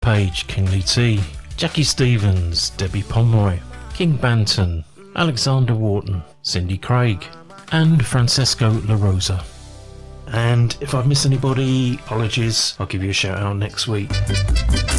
Page, Kingly T, Jackie Stevens, Debbie Pomeroy, King Banton, Alexander Wharton, Cindy Craig, and Francesco La Rosa. And if I've missed anybody, apologies, I'll give you a shout out next week.